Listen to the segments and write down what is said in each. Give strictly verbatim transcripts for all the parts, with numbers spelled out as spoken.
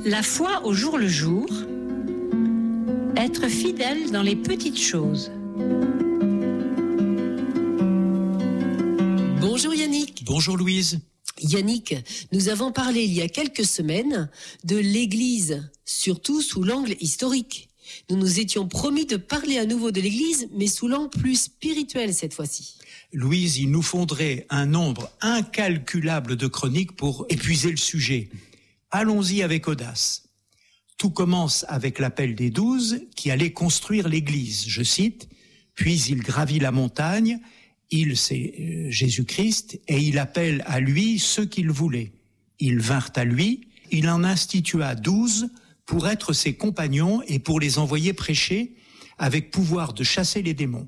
La foi au jour le jour, être fidèle dans les petites choses. Bonjour Yannick. Bonjour Louise. Yannick, nous avons parlé il y a quelques semaines de l'Église, surtout sous l'angle historique. Nous nous étions promis de parler à nouveau de l'Église, mais sous l'angle plus spirituel cette fois-ci. Louise, il nous faudrait un nombre incalculable de chroniques pour épuiser le sujet. Allons-y avec audace. Tout commence avec l'appel des douze qui allaient construire l'Église. Je cite, « Puis il gravit la montagne, il, c'est euh, Jésus-Christ, et il appelle à lui ceux qu'il voulait. Ils vinrent à lui, il en institua douze pour être ses compagnons et pour les envoyer prêcher avec pouvoir de chasser les démons.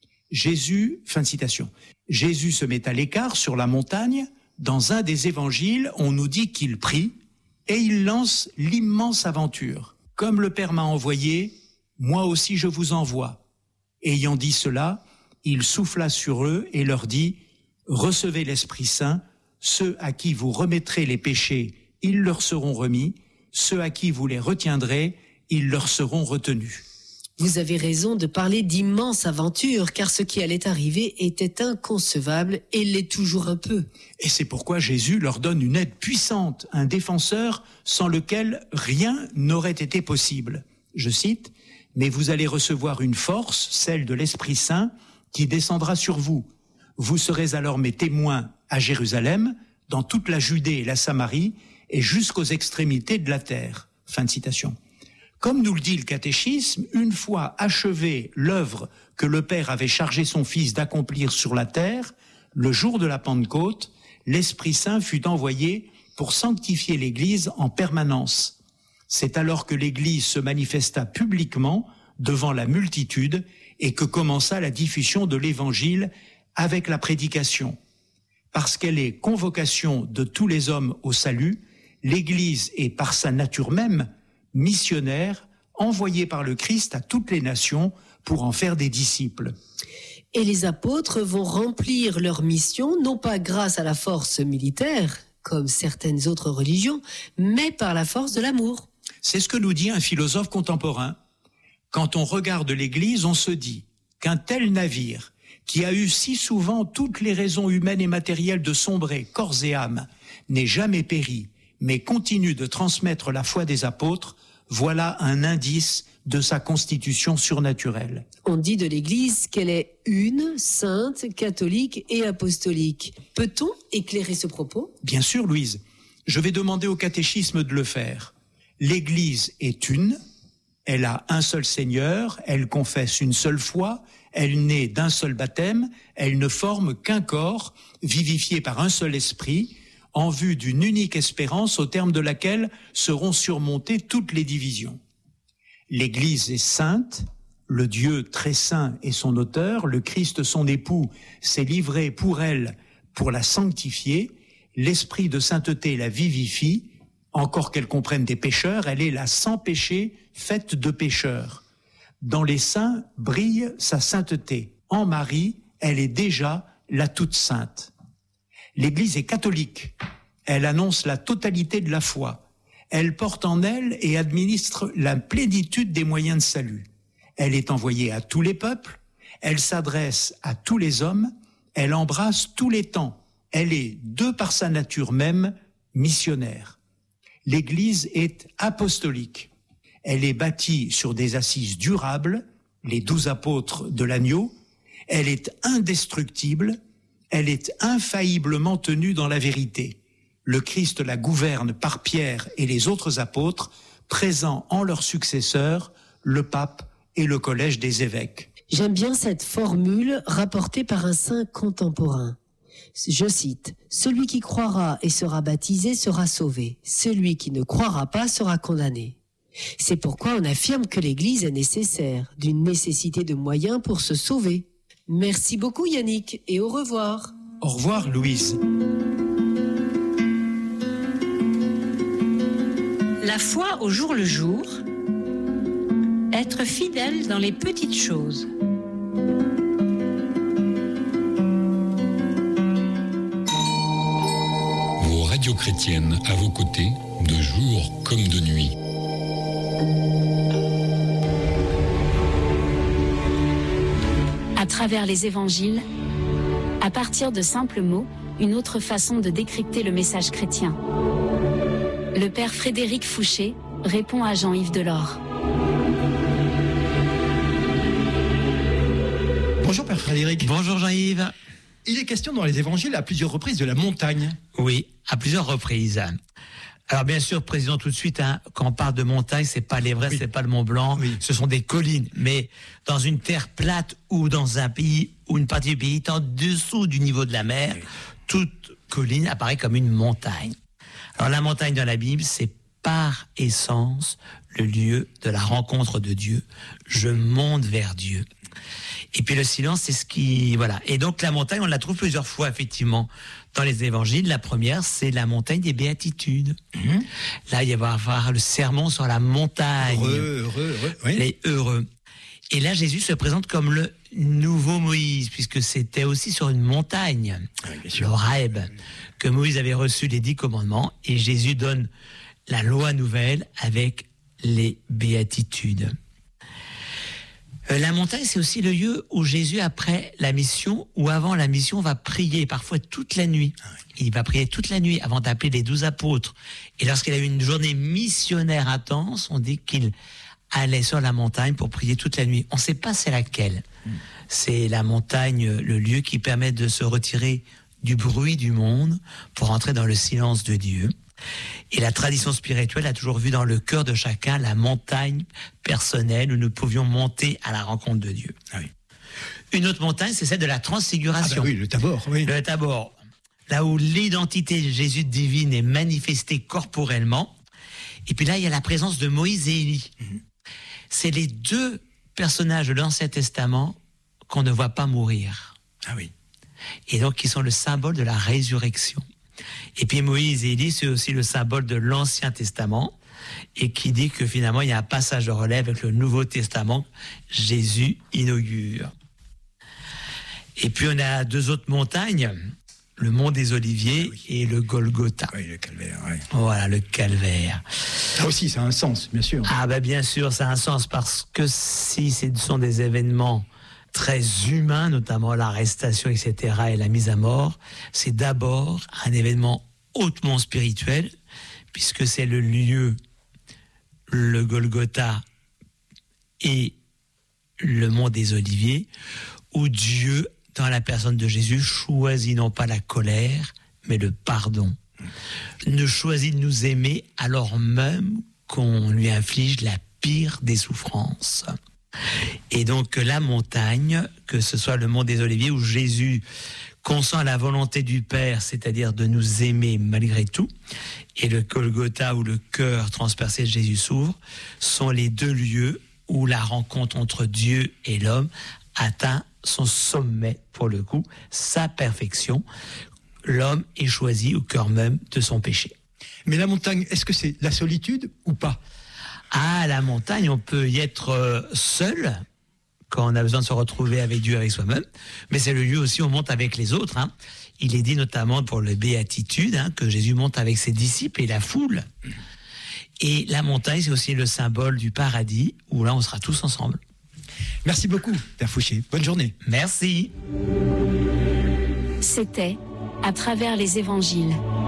Jésus, fin de citation. Jésus se met à l'écart sur la montagne. Dans un des évangiles, on nous dit qu'il prie et il lance l'immense aventure. Comme le Père m'a envoyé, moi aussi je vous envoie. Ayant dit cela, il souffla sur eux et leur dit, recevez l'Esprit Saint, ceux à qui vous remettrez les péchés, ils leur seront remis, ceux à qui vous les retiendrez, ils leur seront retenus. Vous avez raison de parler d'immense aventure, car ce qui allait arriver était inconcevable et l'est toujours un peu. Et c'est pourquoi Jésus leur donne une aide puissante, un défenseur sans lequel rien n'aurait été possible. Je cite, « Mais vous allez recevoir une force, celle de l'Esprit Saint, qui descendra sur vous. Vous serez alors mes témoins à Jérusalem, dans toute la Judée et la Samarie, et jusqu'aux extrémités de la terre. » Fin de citation. Comme nous le dit le catéchisme, une fois achevée l'œuvre que le Père avait chargé son Fils d'accomplir sur la terre, le jour de la Pentecôte, l'Esprit Saint fut envoyé pour sanctifier l'Église en permanence. C'est alors que l'Église se manifesta publiquement devant la multitude et que commença la diffusion de l'Évangile avec la prédication. Parce qu'elle est convocation de tous les hommes au salut, l'Église est par sa nature même missionnaire, envoyée par le Christ à toutes les nations pour en faire des disciples. Et les apôtres vont remplir leur mission, non pas grâce à la force militaire, comme certaines autres religions, mais par la force de l'amour. C'est ce que nous dit un philosophe contemporain. Quand on regarde l'Église, on se dit qu'un tel navire, qui a eu si souvent toutes les raisons humaines et matérielles de sombrer corps et âme, n'est jamais péri, mais continue de transmettre la foi des apôtres, voilà un indice de sa constitution surnaturelle. On dit de l'Église qu'elle est une, sainte, catholique et apostolique. Peut-on éclairer ce propos ? Bien sûr, Louise. Je vais demander au catéchisme de le faire. L'Église est une, elle a un seul Seigneur, elle confesse une seule foi, elle naît d'un seul baptême, elle ne forme qu'un corps, vivifié par un seul esprit, en vue d'une unique espérance au terme de laquelle seront surmontées toutes les divisions. L'Église est sainte, le Dieu très saint est son auteur, le Christ son époux s'est livré pour elle pour la sanctifier, l'esprit de sainteté la vivifie, encore qu'elle comprenne des pécheurs, elle est la sans péché faite de pécheurs. Dans les saints brille sa sainteté. En Marie, elle est déjà la toute sainte. L'Église est catholique. Elle annonce la totalité de la foi. Elle porte en elle et administre la plénitude des moyens de salut. Elle est envoyée à tous les peuples. Elle s'adresse à tous les hommes. Elle embrasse tous les temps. Elle est, de par sa nature même, missionnaire. L'Église est apostolique. Elle est bâtie sur des assises durables, les douze apôtres de l'agneau. Elle est indestructible. Elle est infailliblement tenue dans la vérité. Le Christ la gouverne par Pierre et les autres apôtres, présents en leurs successeurs, le pape et le collège des évêques. J'aime bien cette formule rapportée par un saint contemporain. Je cite, « Celui qui croira et sera baptisé sera sauvé. Celui qui ne croira pas sera condamné. » C'est pourquoi on affirme que l'Église est nécessaire, d'une nécessité de moyens pour se sauver. Merci beaucoup Yannick et au revoir. Au revoir Louise. La foi au jour le jour, être fidèle dans les petites choses. Vos radios chrétiennes à vos côtés, de jour jour comme de nuit. À travers les évangiles, à partir de simples mots, une autre façon de décrypter le message chrétien. Le père Frédéric Fouché répond à Jean-Yves Delors. Bonjour Père Frédéric. Bonjour Jean-Yves. Il est question dans les évangiles à plusieurs reprises de la montagne. Oui, à plusieurs reprises. Alors bien sûr, précisons tout de suite, hein, quand on parle de montagne, c'est pas l'Everest, oui. c'est pas le Mont Blanc, oui. ce sont des collines. Mais dans une terre plate ou dans un pays où une partie du pays est en dessous du niveau de la mer, oui. toute colline apparaît comme une montagne. Alors la montagne dans la Bible, c'est par essence le lieu de la rencontre de Dieu. Je monte vers Dieu. Et puis le silence, c'est ce qui... Voilà. Et donc la montagne, on la trouve plusieurs fois, effectivement, dans les évangiles. La première, c'est la montagne des béatitudes. Mmh. Là, il va y avoir le sermon sur la montagne. Heureux, heureux, heureux. Oui. Les heureux. Et là, Jésus se présente comme le nouveau Moïse, puisque c'était aussi sur une montagne, oui, bien sûr. Horeb, que Moïse avait reçu les dix commandements. Et Jésus donne la loi nouvelle avec les béatitudes. La montagne, c'est aussi le lieu où Jésus, après la mission, ou avant la mission, va prier, parfois toute la nuit. Il va prier toute la nuit avant d'appeler les douze apôtres. Et lorsqu'il a eu une journée missionnaire intense, on dit qu'il allait sur la montagne pour prier toute la nuit. On ne sait pas c'est laquelle. C'est la montagne, le lieu qui permet de se retirer du bruit du monde pour entrer dans le silence de Dieu. Et la tradition spirituelle a toujours vu dans le cœur de chacun la montagne personnelle où nous pouvions monter à la rencontre de Dieu. Ah oui. Une autre montagne, c'est celle de la transfiguration. Ah bah oui, le Tabor, oui. Le Tabor, là où l'identité de Jésus divine est manifestée corporellement. Et puis là, il y a la présence de Moïse et Élie. Mm-hmm. C'est les deux personnages de l'Ancien Testament qu'on ne voit pas mourir. Ah oui. Et donc, qui sont le symbole de la résurrection. Et puis Moïse et Élie, c'est aussi le symbole de l'Ancien Testament et qui dit que finalement il y a un passage de relève avec le Nouveau Testament, Jésus inaugure. Et puis on a deux autres montagnes, le mont des Oliviers oui. et le Golgotha. Oui, le calvaire, oui. Voilà, le calvaire. Ça aussi, ça a un sens, bien sûr. Ah ben bien sûr, ça a un sens parce que si ce sont des événements très humain, notamment l'arrestation, et cetera, et la mise à mort, c'est d'abord un événement hautement spirituel, puisque c'est le lieu, le Golgotha et le mont des Oliviers, où Dieu, dans la personne de Jésus, choisit non pas la colère, mais le pardon. Ne choisit de nous aimer alors même qu'on lui inflige la pire des souffrances. Et donc la montagne, que ce soit le mont des Oliviers où Jésus consent la volonté du Père, c'est-à-dire de nous aimer malgré tout, et le Golgotha où le cœur transpercé de Jésus s'ouvre, sont les deux lieux où la rencontre entre Dieu et l'homme atteint son sommet, pour le coup, sa perfection. L'homme est choisi au cœur même de son péché. Mais la montagne, est-ce que c'est la solitude ou pas ? À la montagne, on peut y être seul quand on a besoin de se retrouver avec Dieu, avec soi-même. Mais c'est le lieu aussi où on monte avec les autres. Hein. Il est dit notamment pour les béatitudes hein, que Jésus monte avec ses disciples et la foule. Et la montagne, c'est aussi le symbole du paradis où là, on sera tous ensemble. Merci beaucoup, Père Fouché. Bonne journée. Merci. C'était À travers les évangiles.